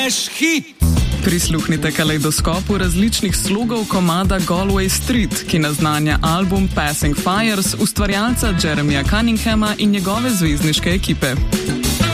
naš hit. Prisluhnite kalejdoskopu različnih slogov komada Galway Street, ki naznanja album Passing Fires ustvarjalca Jeremyja Cunninghama in njegove zvezdniške ekipe.